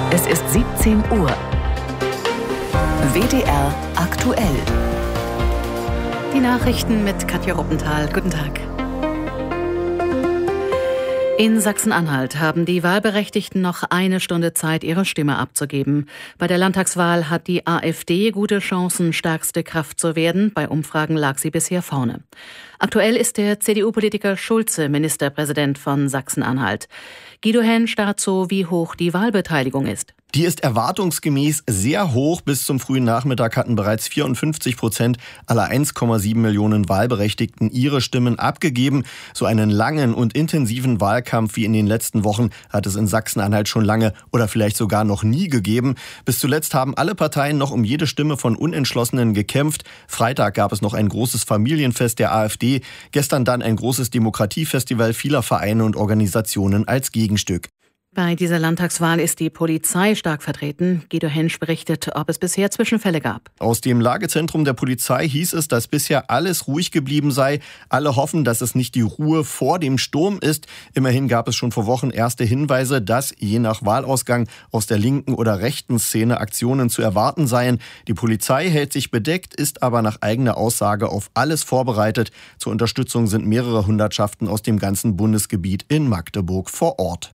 Es ist 17 Uhr. WDR aktuell. Die Nachrichten mit Katja Ruppenthal. Guten Tag. In Sachsen-Anhalt haben die Wahlberechtigten noch eine Stunde Zeit, ihre Stimme abzugeben. Bei der Landtagswahl hat die AfD gute Chancen, stärkste Kraft zu werden. Bei Umfragen lag sie bisher vorne. Aktuell ist der CDU-Politiker Schulze Ministerpräsident von Sachsen-Anhalt. Guido Hensch dazu, wie hoch die Wahlbeteiligung ist. Die ist erwartungsgemäß sehr hoch. Bis zum frühen Nachmittag hatten bereits 54% aller 1,7 Millionen Wahlberechtigten ihre Stimmen abgegeben. So einen langen und intensiven Wahlkampf wie in den letzten Wochen hat es in Sachsen-Anhalt schon lange oder vielleicht sogar noch nie gegeben. Bis zuletzt haben alle Parteien noch um jede Stimme von Unentschlossenen gekämpft. Freitag gab es noch ein großes Familienfest der AfD. Gestern dann ein großes Demokratiefestival vieler Vereine und Organisationen als Gegenstück. Bei dieser Landtagswahl ist die Polizei stark vertreten. Guido Hensch berichtet, ob es bisher Zwischenfälle gab. Aus dem Lagezentrum der Polizei hieß es, dass bisher alles ruhig geblieben sei. Alle hoffen, dass es nicht die Ruhe vor dem Sturm ist. Immerhin gab es schon vor Wochen erste Hinweise, dass je nach Wahlausgang aus der linken oder rechten Szene Aktionen zu erwarten seien. Die Polizei hält sich bedeckt, ist aber nach eigener Aussage auf alles vorbereitet. Zur Unterstützung sind mehrere Hundertschaften aus dem ganzen Bundesgebiet in Magdeburg vor Ort.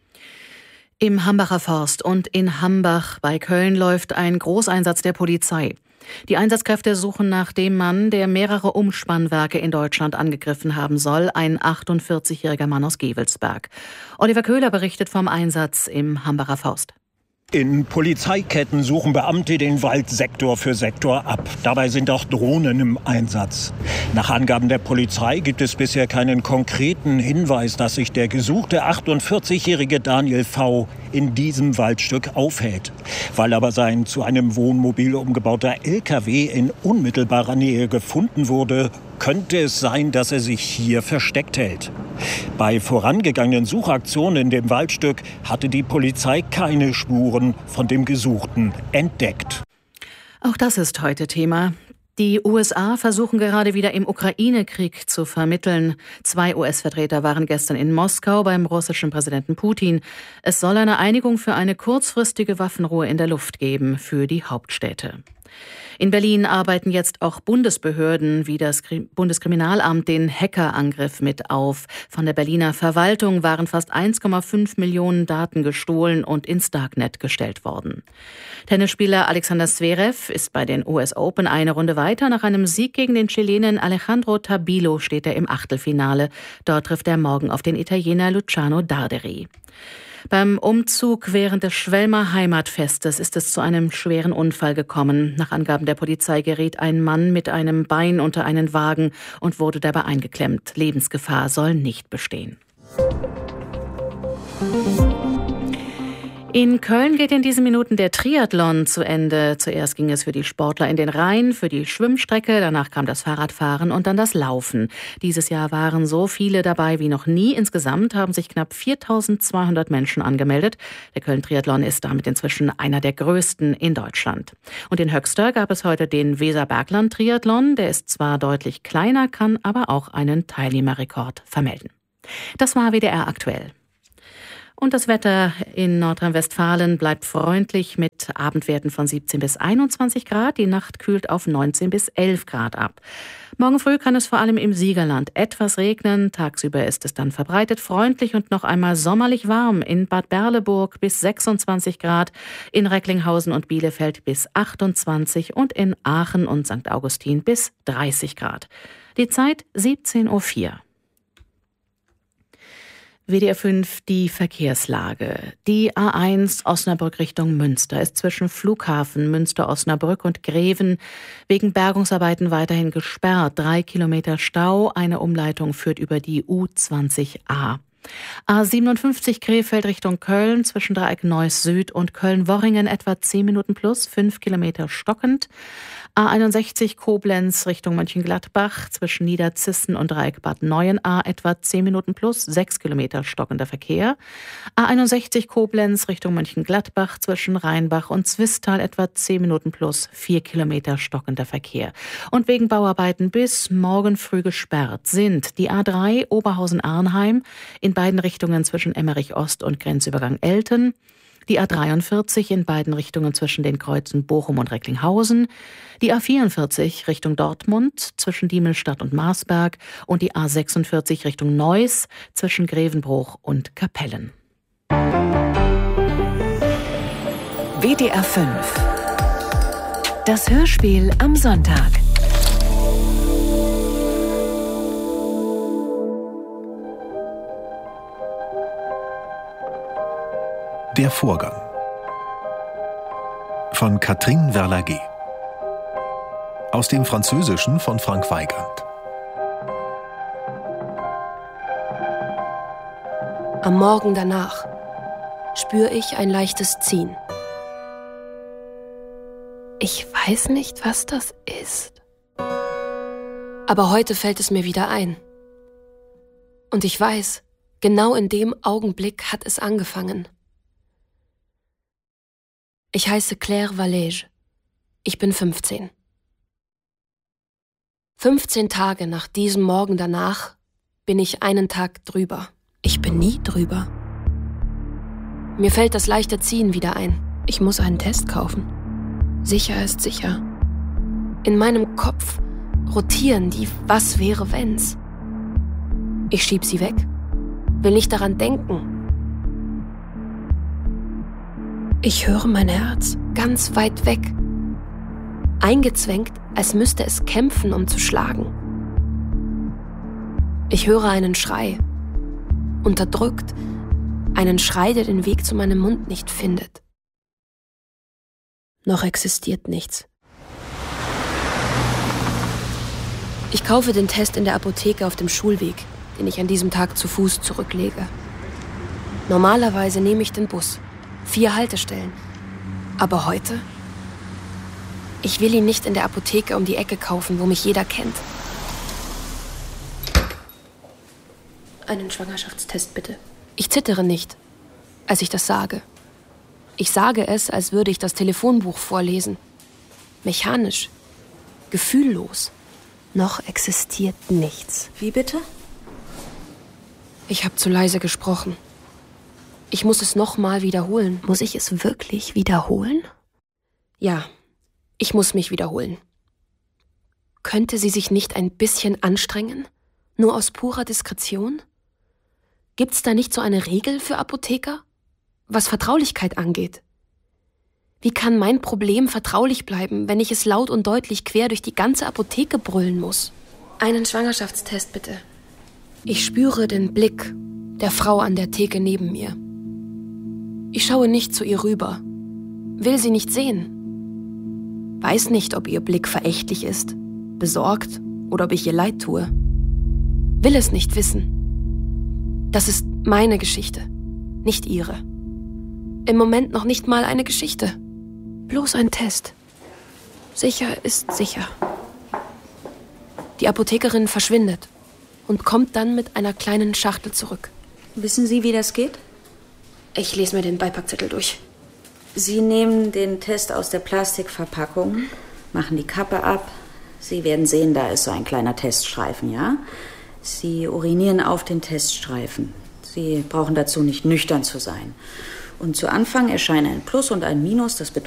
Im Hambacher Forst und in Hambach bei Köln läuft ein Großeinsatz der Polizei. Die Einsatzkräfte suchen nach dem Mann, der mehrere Umspannwerke in Deutschland angegriffen haben soll, ein 48-jähriger Mann aus Gevelsberg. Oliver Köhler berichtet vom Einsatz im Hambacher Forst. In Polizeiketten suchen Beamte den Wald Sektor für Sektor ab. Dabei sind auch Drohnen im Einsatz. Nach Angaben der Polizei gibt es bisher keinen konkreten Hinweis, dass sich der gesuchte 48-jährige Daniel V. in diesem Waldstück aufhält. Weil aber sein zu einem Wohnmobil umgebauter LKW in unmittelbarer Nähe gefunden wurde, könnte es sein, dass er sich hier versteckt hält. Bei vorangegangenen Suchaktionen in dem Waldstück hatte die Polizei keine Spuren von dem Gesuchten entdeckt. Auch das ist heute Thema. Die USA versuchen gerade wieder im Ukraine-Krieg zu vermitteln. 2 US-Vertreter waren gestern in Moskau beim russischen Präsidenten Putin. Es soll eine Einigung für eine kurzfristige Waffenruhe in der Luft geben für die Hauptstädte. In Berlin arbeiten jetzt auch Bundesbehörden wie das Bundeskriminalamt den Hackerangriff mit auf. Von der Berliner Verwaltung waren fast 1,5 Millionen Daten gestohlen und ins Darknet gestellt worden. Tennisspieler Alexander Zverev ist bei den US Open eine Runde weiter. Nach einem Sieg gegen den Chilenen Alejandro Tabilo steht er im Achtelfinale. Dort trifft er morgen auf den Italiener Luciano Darderi. Beim Umzug während des Schwelmer Heimatfestes ist es zu einem schweren Unfall gekommen. Nach Angaben der Polizei geriet ein Mann mit einem Bein unter einen Wagen und wurde dabei eingeklemmt. Lebensgefahr soll nicht bestehen. In Köln geht in diesen Minuten der Triathlon zu Ende. Zuerst ging es für die Sportler in den Rhein, für die Schwimmstrecke, danach kam das Fahrradfahren und dann das Laufen. Dieses Jahr waren so viele dabei wie noch nie. Insgesamt haben sich knapp 4.200 Menschen angemeldet. Der Köln-Triathlon ist damit inzwischen einer der größten in Deutschland. Und in Höxter gab es heute den Weserbergland-Triathlon. Der ist zwar deutlich kleiner, kann aber auch einen Teilnehmerrekord vermelden. Das war WDR aktuell. Und das Wetter in Nordrhein-Westfalen bleibt freundlich mit Abendwerten von 17 bis 21 Grad. Die Nacht kühlt auf 19 bis 11 Grad ab. Morgen früh kann es vor allem im Siegerland etwas regnen. Tagsüber ist es dann verbreitet freundlich und noch einmal sommerlich warm. In Bad Berleburg bis 26 Grad, in Recklinghausen und Bielefeld bis 28 und in Aachen und St. Augustin bis 30 Grad. Die Zeit 17:04 Uhr. WDR 5, die Verkehrslage. Die A1 Osnabrück Richtung Münster ist zwischen Flughafen Münster-Osnabrück und Greven wegen Bergungsarbeiten weiterhin gesperrt. 3 Kilometer Stau, eine Umleitung führt über die U20a. A57 Krefeld Richtung Köln zwischen Dreieck Neuss Süd und Köln-Worringen etwa 10 Minuten plus, 5 Kilometer stockend. A61 Koblenz Richtung Mönchengladbach zwischen Niederzissen und Dreieck Bad Neuenahr etwa 10 Minuten plus, 6 Kilometer stockender Verkehr. A61 Koblenz Richtung Mönchengladbach zwischen Rheinbach und Zwistal etwa 10 Minuten plus, 4 Kilometer stockender Verkehr. Und wegen Bauarbeiten bis morgen früh gesperrt sind die A3 Oberhausen-Arnheim in beiden Richtungen zwischen Emmerich Ost und Grenzübergang Elten, Die A43 in beiden Richtungen zwischen den Kreuzen Bochum und Recklinghausen, die A44 Richtung Dortmund zwischen Diemelstadt und Marsberg und die A46 Richtung Neuss zwischen Grevenbruch und Kapellen. WDR 5. Das Hörspiel am Sonntag. Der Vorgang von Catherine Verlaguet. Aus dem Französischen von Frank Weigand. Am Morgen danach spüre ich ein leichtes Ziehen. Ich weiß nicht, was das ist. Aber heute fällt es mir wieder ein. Und ich weiß, genau in dem Augenblick hat es angefangen. Ich heiße Claire Valege. Ich bin 15. 15 Tage nach diesem Morgen danach bin ich einen Tag drüber. Ich bin nie drüber. Mir fällt das leichte Ziehen wieder ein. Ich muss einen Test kaufen. Sicher ist sicher. In meinem Kopf rotieren die Was-wäre-wenns. Ich schieb sie weg. Will nicht daran denken. Ich höre mein Herz ganz weit weg. Eingezwängt, als müsste es kämpfen, um zu schlagen. Ich höre einen Schrei. Unterdrückt. Einen Schrei, der den Weg zu meinem Mund nicht findet. Noch existiert nichts. Ich kaufe den Test in der Apotheke auf dem Schulweg, den ich an diesem Tag zu Fuß zurücklege. Normalerweise nehme ich den Bus. 4 Haltestellen. Aber heute? Ich will ihn nicht in der Apotheke um die Ecke kaufen, wo mich jeder kennt. Einen Schwangerschaftstest bitte. Ich zittere nicht, als ich das sage. Ich sage es, als würde ich das Telefonbuch vorlesen. Mechanisch. Gefühllos. Noch existiert nichts. Wie bitte? Ich habe zu leise gesprochen. Ich muss es nochmal wiederholen. Muss ich es wirklich wiederholen? Ja, ich muss mich wiederholen. Könnte sie sich nicht ein bisschen anstrengen? Nur aus purer Diskretion? Gibt's da nicht so eine Regel für Apotheker? Was Vertraulichkeit angeht? Wie kann mein Problem vertraulich bleiben, wenn ich es laut und deutlich quer durch die ganze Apotheke brüllen muss? Einen Schwangerschaftstest bitte. Ich spüre den Blick der Frau an der Theke neben mir. Ich schaue nicht zu ihr rüber, will sie nicht sehen. Weiß nicht, ob ihr Blick verächtlich ist, besorgt oder ob ich ihr leid tue. Will es nicht wissen. Das ist meine Geschichte, nicht ihre. Im Moment noch nicht mal eine Geschichte. Bloß ein Test. Sicher ist sicher. Die Apothekerin verschwindet und kommt dann mit einer kleinen Schachtel zurück. Wissen Sie, wie das geht? Ich lese mir den Beipackzettel durch. Sie nehmen den Test aus der Plastikverpackung, machen die Kappe ab. Sie werden sehen, da ist so ein kleiner Teststreifen, ja? Sie urinieren auf den Teststreifen. Sie brauchen dazu nicht nüchtern zu sein. Und zu Anfang erscheinen ein Plus und ein Minus. Das bedeutet,